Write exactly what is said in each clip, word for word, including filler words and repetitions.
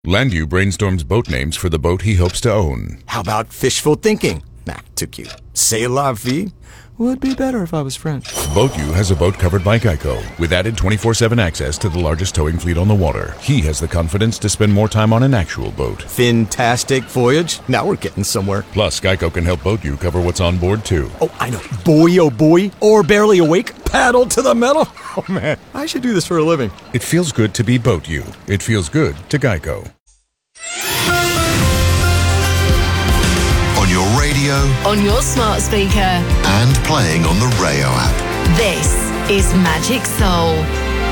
Landu brainstorms boat names for the boat he hopes to own. How about fishful thinking? Nah, too cute. C'est la vie? Would be better if I was French. BoatU has a boat covered by Geico, with added twenty-four seven access to the largest towing fleet on the water. He has the confidence to spend more time on an actual boat. Fantastic voyage. Now we're getting somewhere. Plus, Geico can help BoatU cover what's on board, too. Oh, I know. Boy, oh boy. Or barely awake. Paddle to the metal. Oh, man. I should do this for a living. It feels good to be BoatU. It feels good to Geico. On your radio, on your smart speaker, and playing on the Rayo app. This is Magic Soul.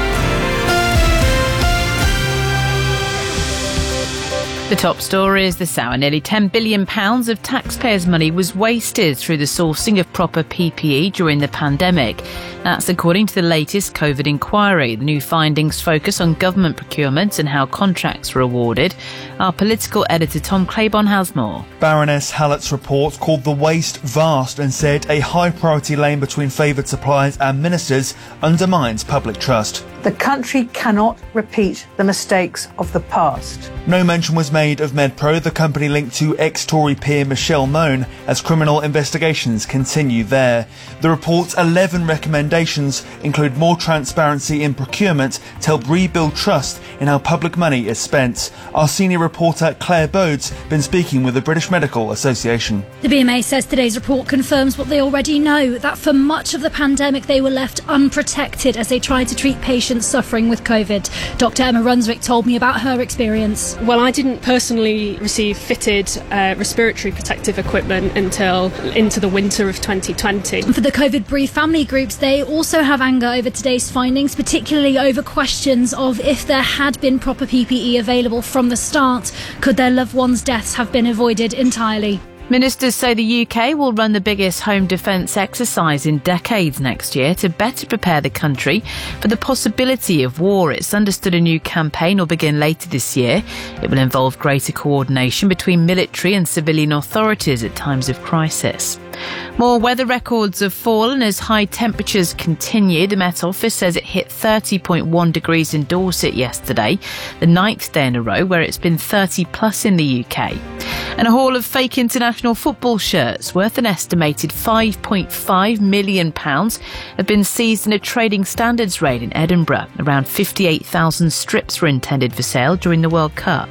The top story is this hour. Nearly ten billion pounds of taxpayers' money was wasted through the sourcing of proper P P E during the pandemic. That's according to the latest COVID inquiry. The new findings focus on government procurement and how contracts were awarded. Our political editor Tom Claiborne has more. Baroness Hallett's report called the waste vast and said a high-priority lane between favoured suppliers and ministers undermines public trust. The country cannot repeat the mistakes of the past. No mention was made of MedPro, the company linked to ex-Tory peer Michelle Mone, as criminal investigations continue there. The report's eleven recommendations include more transparency in procurement to help rebuild trust in how public money is spent. Our senior reporter Claire Bode's been speaking with the British Medical Association. The B M A says today's report confirms what they already know, that for much of the pandemic they were left unprotected as they tried to treat patients suffering with COVID. Doctor Emma Runswick told me about her experience. Well, I didn't personally receive fitted uh, respiratory protective equipment until into the winter of twenty twenty. And for the COVID brief family groups, they also have anger over today's findings, particularly over questions of if there had been proper P P E available from the start, could their loved ones' deaths have been avoided entirely? Ministers say the U K will run the biggest home defence exercise in decades next year to better prepare the country for the possibility of war. It's understood a new campaign will begin later this year. It will involve greater coordination between military and civilian authorities at times of crisis. More weather records have fallen as high temperatures continue. The Met Office says it hit thirty point one degrees in Dorset yesterday, the ninth day in a row where it's been thirty plus in the U K. And a haul of fake international football shirts worth an estimated five point five million pounds have been seized in a trading standards raid in Edinburgh. Around fifty-eight thousand strips were intended for sale during the World Cup.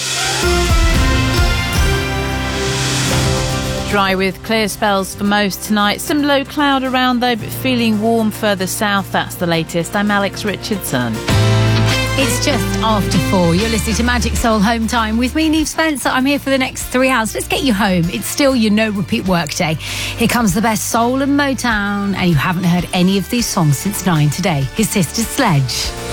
Dry with clear spells for most tonight. Some low cloud around though, but feeling warm further south. That's the latest. I'm Alex Richardson. It's just after four. You're listening to Magic Soul Home Time with me, Neve Spencer. I'm here for the next three hours. Let's get you home. It's still your no-repeat workday. Here comes the best soul and Motown. And you haven't heard any of these songs since nine today. His sister Sledge.